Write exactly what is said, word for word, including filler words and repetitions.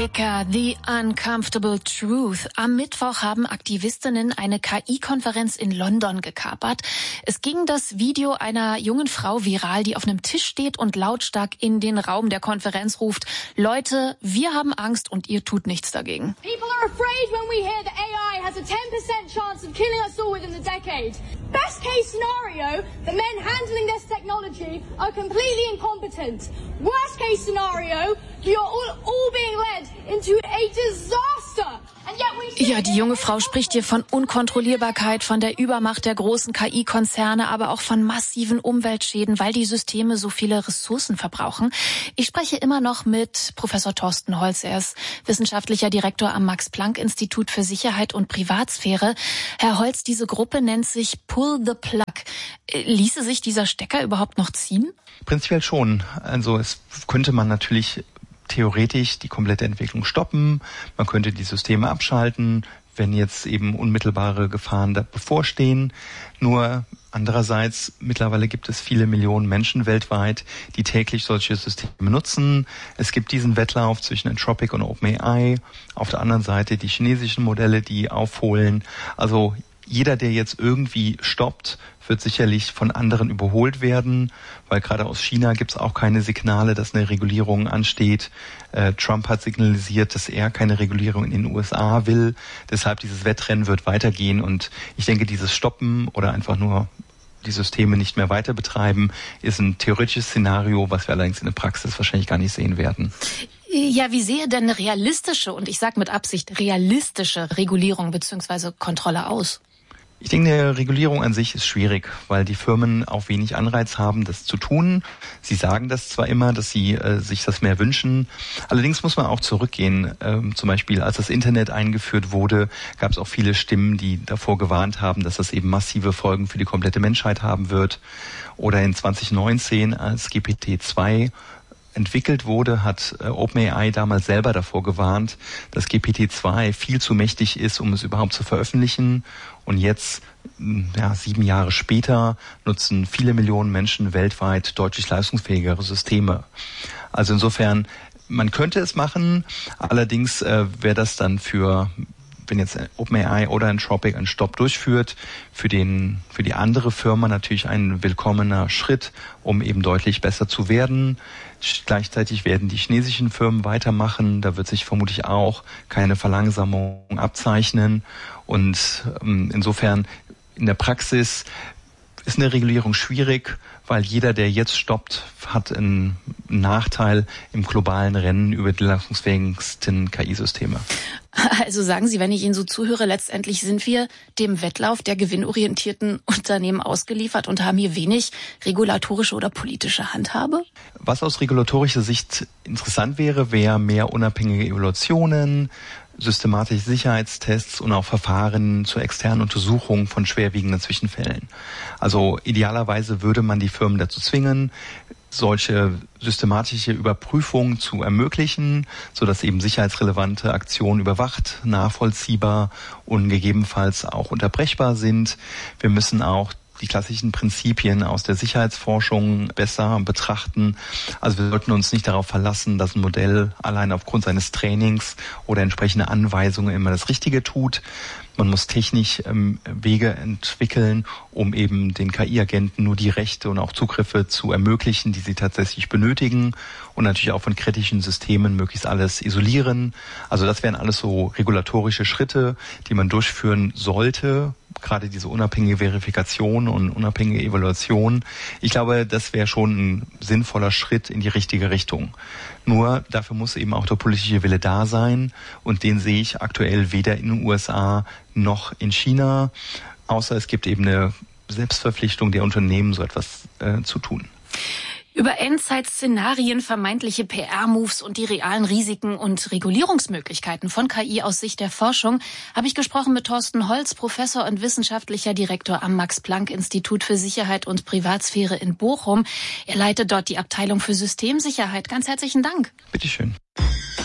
America, The Uncomfortable Truth. Am Mittwoch haben Aktivistinnen eine K I-Konferenz in London gekapert. Es ging das Video einer jungen Frau viral, die auf einem Tisch steht und lautstark in den Raum der Konferenz ruft: Leute, wir haben Angst und ihr tut nichts dagegen. People are afraid when we hear that A I has a ten percent chance of killing us all within the decade. Best case scenario, the men handling this technology are completely incompetent. Worst case scenario, you're all, all being led into a disaster. Ja, die junge Frau spricht hier von Unkontrollierbarkeit, von der Übermacht der großen K I-Konzerne, aber auch von massiven Umweltschäden, weil die Systeme so viele Ressourcen verbrauchen. Ich spreche immer noch mit Professor Thorsten Holz. Er ist wissenschaftlicher Direktor am Max-Planck-Institut für Sicherheit und Privatsphäre. Herr Holz, diese Gruppe nennt sich Pull the Plug. Ließe sich dieser Stecker überhaupt noch ziehen? Prinzipiell schon. Also es könnte man natürlich theoretisch die komplette Entwicklung stoppen. Man könnte die Systeme abschalten, wenn jetzt eben unmittelbare Gefahren da bevorstehen. Nur andererseits, mittlerweile gibt es viele Millionen Menschen weltweit, die täglich solche Systeme nutzen. Es gibt diesen Wettlauf zwischen Anthropic und OpenAI. Auf der anderen Seite die chinesischen Modelle, die aufholen. Also jeder, der jetzt irgendwie stoppt, wird sicherlich von anderen überholt werden, weil gerade aus China gibt es auch keine Signale, dass eine Regulierung ansteht. Äh, Trump hat signalisiert, dass er keine Regulierung in den U S A will. Deshalb dieses Wettrennen wird weitergehen und ich denke, dieses Stoppen oder einfach nur die Systeme nicht mehr weiter betreiben, ist ein theoretisches Szenario, was wir allerdings in der Praxis wahrscheinlich gar nicht sehen werden. Ja, wie sehe denn eine realistische, und ich sage mit Absicht realistische Regulierung bzw. Kontrolle aus? Ich denke, eine Regulierung an sich ist schwierig, weil die Firmen auch wenig Anreiz haben, das zu tun. Sie sagen das zwar immer, dass sie äh, sich das mehr wünschen. Allerdings muss man auch zurückgehen. Ähm, zum Beispiel, als das Internet eingeführt wurde, gab es auch viele Stimmen, die davor gewarnt haben, dass das eben massive Folgen für die komplette Menschheit haben wird. Oder in zwanzig neunzehn, als G P T zwei entwickelt wurde, hat äh, OpenAI damals selber davor gewarnt, dass G P T zwei viel zu mächtig ist, um es überhaupt zu veröffentlichen. Und jetzt, ja, sieben Jahre später, nutzen viele Millionen Menschen weltweit deutlich leistungsfähigere Systeme. Also insofern, man könnte es machen, allerdings äh, wäre das dann für, wenn jetzt OpenAI oder Anthropic einen Stopp durchführt, für den, für die andere Firma natürlich ein willkommener Schritt, um eben deutlich besser zu werden. Gleichzeitig werden die chinesischen Firmen weitermachen. Da wird sich vermutlich auch keine Verlangsamung abzeichnen. Und ähm, insofern in der Praxis ist eine Regulierung schwierig, weil jeder, der jetzt stoppt, hat einen Nachteil im globalen Rennen über die leistungsfähigsten K I-Systeme. Also sagen Sie, wenn ich Ihnen so zuhöre, letztendlich sind wir dem Wettlauf der gewinnorientierten Unternehmen ausgeliefert und haben hier wenig regulatorische oder politische Handhabe? Was aus regulatorischer Sicht interessant wäre, wäre mehr unabhängige Evaluationen, systematische Sicherheitstests und auch Verfahren zur externen Untersuchung von schwerwiegenden Zwischenfällen. Also idealerweise würde man die Firmen dazu zwingen, solche systematische Überprüfungen zu ermöglichen, sodass eben sicherheitsrelevante Aktionen überwacht, nachvollziehbar und gegebenenfalls auch unterbrechbar sind. Wir müssen auch die klassischen Prinzipien aus der Sicherheitsforschung besser betrachten. Also wir sollten uns nicht darauf verlassen, dass ein Modell allein aufgrund seines Trainings oder entsprechende Anweisungen immer das Richtige tut. Man muss technisch ähm, Wege entwickeln, um eben den K I-Agenten nur die Rechte und auch Zugriffe zu ermöglichen, die sie tatsächlich benötigen, und natürlich auch von kritischen Systemen möglichst alles isolieren. Also das wären alles so regulatorische Schritte, die man durchführen sollte, gerade diese unabhängige Verifikation und unabhängige Evaluation. Ich glaube, das wäre schon ein sinnvoller Schritt in die richtige Richtung. Nur dafür muss eben auch der politische Wille da sein, und den sehe ich aktuell weder in den U S A noch in China, außer es gibt eben eine Selbstverpflichtung der Unternehmen, so etwas äh, zu tun. Über Endzeit-Szenarien, vermeintliche P R-Moves und die realen Risiken und Regulierungsmöglichkeiten von K I aus Sicht der Forschung habe ich gesprochen mit Thorsten Holz, Professor und wissenschaftlicher Direktor am Max-Planck-Institut für Sicherheit und Privatsphäre in Bochum. Er leitet dort die Abteilung für Systemsicherheit. Ganz herzlichen Dank. Bitteschön.